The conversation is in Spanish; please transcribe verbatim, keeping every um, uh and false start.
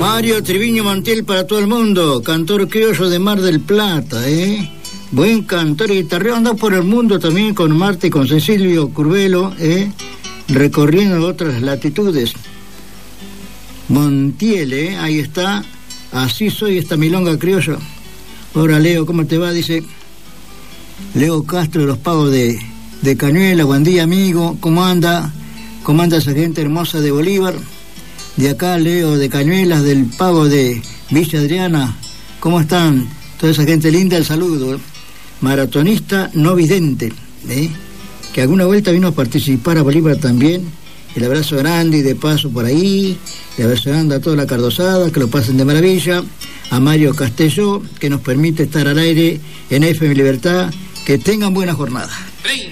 Mario Triviño Montiel para todo el mundo, cantor criollo de Mar del Plata, ¿eh? Buen cantor y guitarrero, anda por el mundo también con Marta y con Cecilio Curvelo, ¿eh? Recorriendo otras latitudes. Montiel, ¿eh? Ahí está, así soy esta milonga criolla. Ahora Leo, ¿cómo te va? Dice Leo Castro de los Pagos de, de Cañuelas. Buen día, amigo, ¿cómo anda? ¿Cómo anda esa gente hermosa de Bolívar? De acá, Leo de Cañuelas, del Pago de Villa Adriana. ¿Cómo están? Toda esa gente linda, el saludo. Maratonista no vidente, ¿eh? Que alguna vuelta vino a participar a Bolívar también. El abrazo grande y de paso por ahí. El abrazo grande a toda la Cardosada, que lo pasen de maravilla. A Mario Castelló, que nos permite estar al aire en F M Libertad. Que tengan buena jornada.